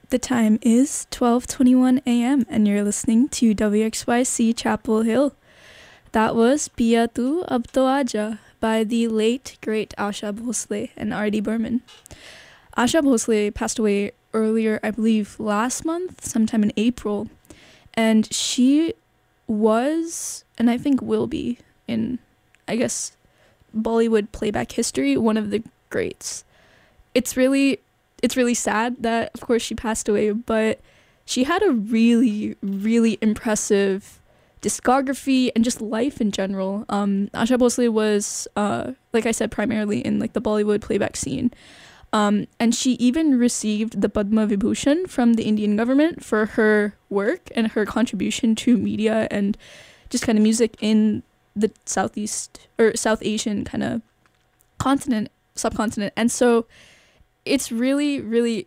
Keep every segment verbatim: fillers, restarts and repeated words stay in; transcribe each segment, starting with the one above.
The time is twelve twenty-one a.m. and you're listening to W X Y C Chapel Hill. That was Piya Tu Ab To Aaja by the late, great Asha Bhosle and R D Burman. Asha Bhosle passed away earlier, I believe, last month, sometime in April. And she was, and I think will be, in, I guess, Bollywood playback history, one of the greats. It's really... It's really sad that, of course, she passed away, but she had a really, really impressive discography and just life in general. Um, Asha Bhosle was, uh, like I said, primarily in like the Bollywood playback scene. Um, and she even received the Padma Vibhushan from the Indian government for her work and her contribution to media and just kind of music in the Southeast or South Asian kind of continent, subcontinent. And so it's really, really,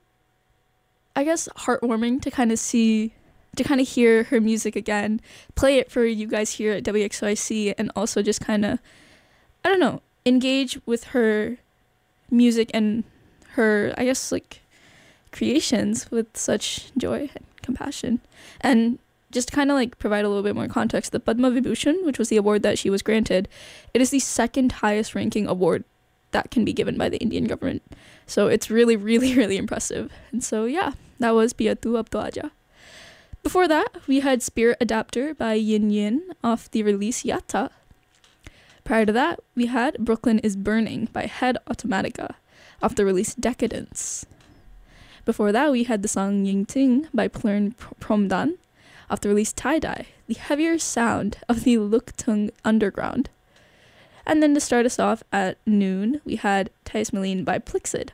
I guess, heartwarming to kind of see, to kind of hear her music again, play it for you guys here at W X Y C, and also just kind of, I don't know, engage with her music and her, I guess, like, creations with such joy and compassion. And just kind of, like, provide a little bit more context, the Padma Vibhushan, which was the award that she was granted, it is the second highest ranking award that can be given by the Indian government. So it's really, really, really impressive. And so, yeah, that was Piya Tu Ab To Aaja. Before that, we had Spirit Adapter by Yin Yin off the release Yatta. Prior to that, we had Brooklyn is Burning by Head Automatica off the release Decadence. Before that, we had the song Ying Ting by Plern Promdan off the release Tie Dye, the heavier sound of the Luktung Underground. And then to start us off at noon, we had Thais Malene by Plixid.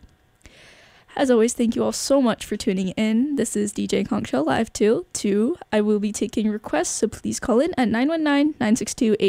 As always, thank you all so much for tuning in. This is D J Kongshell live till two. I will be taking requests, so please call in at nine one nine, nine six two, eight